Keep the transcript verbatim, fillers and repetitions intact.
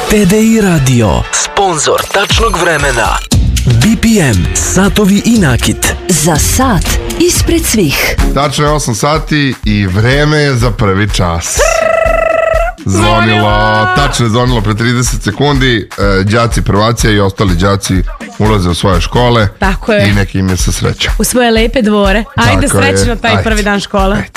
T D I Radio, sponzor tačnog vremena. B P M, satovi i nakit. Za sat ispred svih. Tačno je osam sati i vreme je za prvi čas. Zvonilo, tačno je zvonilo pre trideset sekundi. Đaci prvacija i ostali đaci ulaze u svoje škole. Tako je. I neki im je sa srećom. U svoje lepe dvore. Ajde, srećno taj ajde. prvi dan škole. Ajde.